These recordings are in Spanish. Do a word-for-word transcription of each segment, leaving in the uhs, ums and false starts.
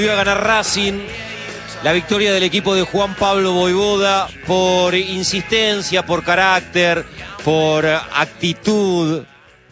Iba a ganar Racing, la victoria del equipo de Juan Pablo Vojvoda por insistencia, por carácter, por actitud.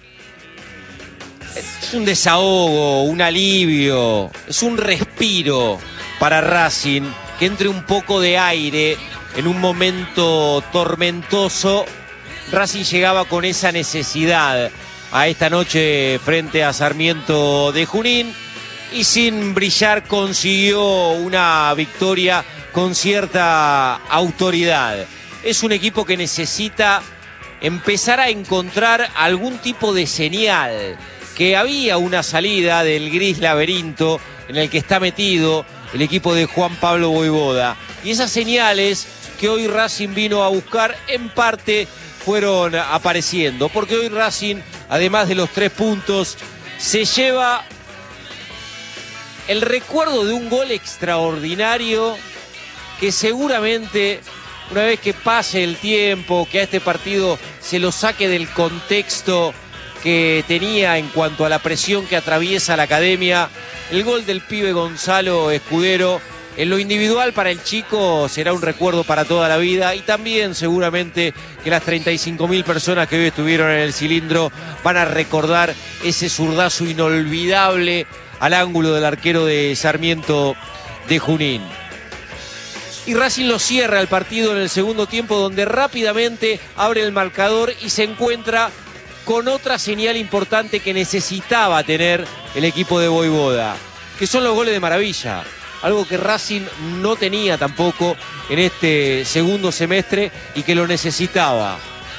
Es un desahogo, un alivio, es un respiro para Racing, que entre un poco de aire en un momento tormentoso. Racing llegaba con esa necesidad a esta noche frente a Sarmiento de Junín y sin brillar consiguió una victoria con cierta autoridad. Es un equipo que necesita empezar a encontrar algún tipo de señal, que había una salida del gris laberinto en el que está metido el equipo de Juan Pablo Vojvoda. Y esas señales que hoy Racing vino a buscar en parte fueron apareciendo, porque hoy Racing, además de los tres puntos, se lleva el recuerdo de un gol extraordinario que seguramente, una vez que pase el tiempo, que a este partido se lo saque del contexto que tenía en cuanto a la presión que atraviesa la academia, el gol del pibe Gonzalo Escudero, en lo individual para el chico será un recuerdo para toda la vida, y también seguramente que las treinta y cinco mil personas que hoy estuvieron en el cilindro van a recordar ese zurdazo inolvidable al ángulo del arquero de Sarmiento de Junín. Y Racing lo cierra el partido en el segundo tiempo, donde rápidamente abre el marcador y se encuentra con otra señal importante que necesitaba tener el equipo de Vojvoda, que son los goles de maravilla. Algo que Racing no tenía tampoco en este segundo semestre y que lo necesitaba.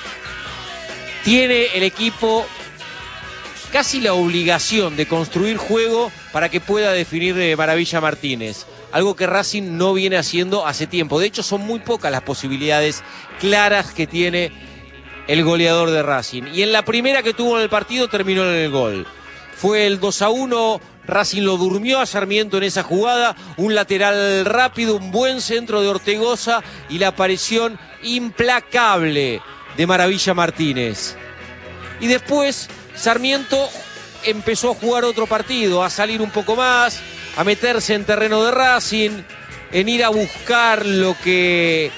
Tiene el equipo casi la obligación de construir juego para que pueda definir de maravilla Martínez. Algo que Racing no viene haciendo hace tiempo. De hecho, son muy pocas las posibilidades claras que tiene el goleador de Racing. Y en la primera que tuvo en el partido terminó en el gol. Fue el dos a uno. Racing lo durmió a Sarmiento en esa jugada. Un lateral rápido, un buen centro de Ortegoza y la aparición implacable de Maravilla Martínez. Y después Sarmiento empezó a jugar otro partido, a salir un poco más, a meterse en terreno de Racing, en ir a buscar lo que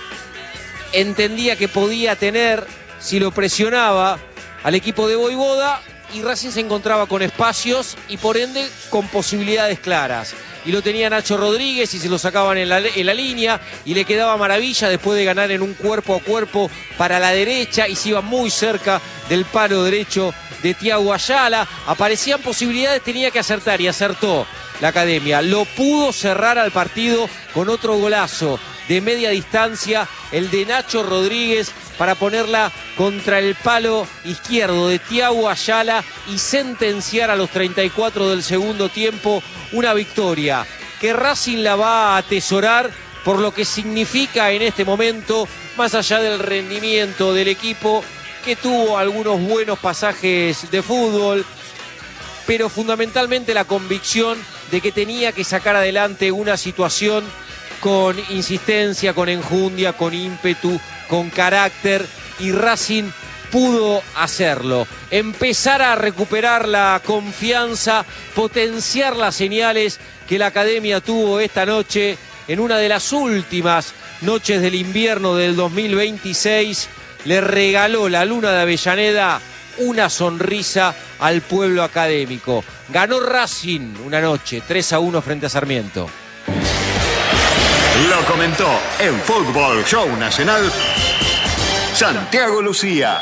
entendía que podía tener si lo presionaba al equipo de Vojvoda, y Racing se encontraba con espacios y por ende con posibilidades claras. Y lo tenía Nacho Rodríguez y se lo sacaban en la, en la línea y le quedaba Maravilla después de ganar en un cuerpo a cuerpo para la derecha y se iba muy cerca del palo derecho de Thiago Ayala. Aparecían posibilidades, tenía que acertar y acertó la academia. Lo pudo cerrar al partido con otro golazo de media distancia, el de Nacho Rodríguez, para ponerla contra el palo izquierdo de Thiago Ayala y sentenciar a los treinta y cuatro del segundo tiempo una victoria que Racing la va a atesorar por lo que significa en este momento, más allá del rendimiento del equipo, que tuvo algunos buenos pasajes de fútbol, pero fundamentalmente la convicción de que tenía que sacar adelante una situación con insistencia, con enjundia, con ímpetu, con carácter, y Racing pudo hacerlo. Empezar a recuperar la confianza, potenciar las señales que la academia tuvo esta noche, en una de las últimas noches del invierno del dos mil veintiséis, le regaló la luna de Avellaneda una sonrisa al pueblo académico. Ganó Racing una noche, tres a uno frente a Sarmiento. Lo comentó en Fútbol Show Nacional Santiago Lucía.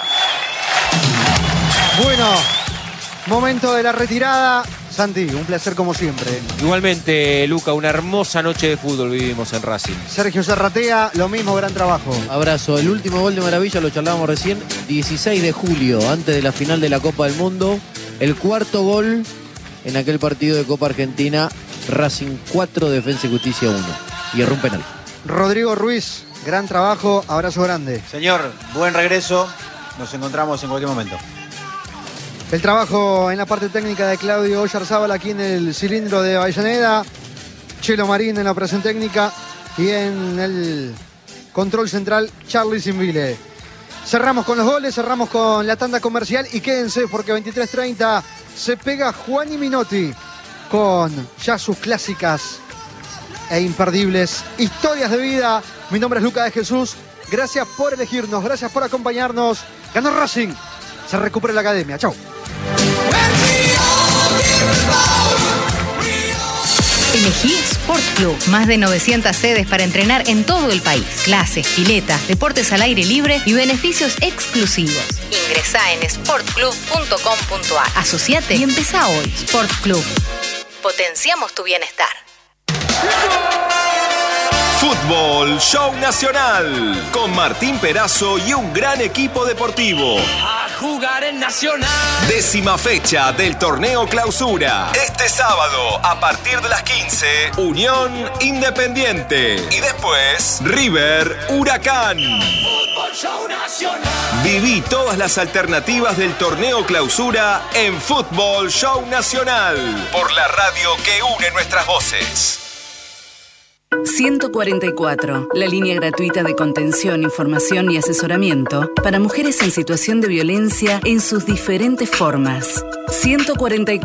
Bueno, momento de la retirada. Santi, un placer como siempre. Igualmente, Luca, una hermosa noche de fútbol vivimos en Racing. Sergio Zarratea, lo mismo, gran trabajo. Abrazo. El último gol de Maravilla, lo charlábamos recién, dieciséis de julio, antes de la final de la Copa del Mundo. El cuarto gol en aquel partido de Copa Argentina. Racing cuatro, Defensa y Justicia uno. Y erró un penal. Rodrigo Ruiz, gran trabajo, abrazo grande. Señor, buen regreso. Nos encontramos en cualquier momento. El trabajo en la parte técnica de Claudio Oyarzábal aquí en el cilindro de Avellaneda. Chelo Marín en la operación técnica y en el control central Charly Sinvile. Cerramos con los goles, cerramos con la tanda comercial y quédense porque veintitrés treinta se pega Juan y Minotti con ya sus clásicas e imperdibles historias de vida. Mi nombre es Luca de Jesús. Gracias por elegirnos, gracias por acompañarnos. Ganó Racing. Se recupera la academia. Chau. Elegí Sport Club. Más de novecientas sedes para entrenar en todo el país. Clases, piletas, deportes al aire libre y beneficios exclusivos. Ingresá en sport club punto com punto a r. Asociate y empezá hoy. Sport Club. Potenciamos tu bienestar. Fútbol Show Nacional, con Martín Perazo y un gran equipo deportivo. A jugar en Nacional. Décima fecha del torneo Clausura. Este sábado, a partir de las quince, Unión Independiente. Y después, River Huracán. Fútbol Show Nacional. Viví todas las alternativas del torneo Clausura en Fútbol Show Nacional, por la radio que une nuestras voces. ciento cuarenta y cuatro, la línea gratuita de contención, información y asesoramiento para mujeres en situación de violencia en sus diferentes formas. ciento cuarenta y cuatro